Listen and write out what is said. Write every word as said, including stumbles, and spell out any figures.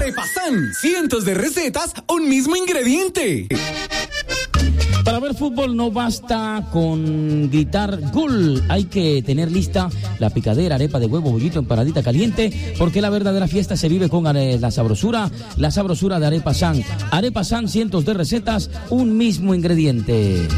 Arepasan, cientos de recetas, un mismo ingrediente. Para ver fútbol no basta con gritar gol, hay que tener lista la picadera, arepa de huevo, bollito, empanadita caliente, porque la verdadera fiesta se vive con la sabrosura, la sabrosura de Arepasan. Arepasan, cientos de recetas, un mismo ingrediente.